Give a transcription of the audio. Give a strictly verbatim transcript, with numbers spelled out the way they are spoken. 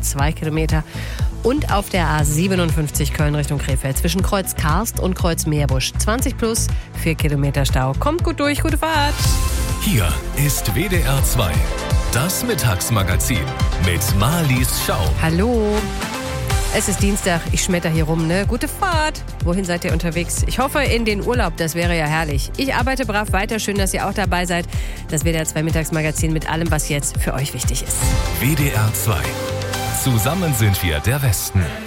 zwei Kilometer. Und auf der A siebenundfünfzig Köln Richtung Krefeld zwischen Kreuz Karst und Kreuz Meerbusch zwanzig plus, vier Kilometer Stau. Kommt gut durch, gute Fahrt. Hier ist W D R zwei, das Mittagsmagazin mit Marlies Schau. Hallo. Es ist Dienstag, ich schmetter hier rum, ne? Gute Fahrt. Wohin seid ihr unterwegs? Ich hoffe in den Urlaub, das wäre ja herrlich. Ich arbeite brav weiter, schön, dass ihr auch dabei seid. Das W D R zwei Mittagsmagazin mit allem, was jetzt für euch wichtig ist. W D R zwei. Zusammen sind wir der Westen.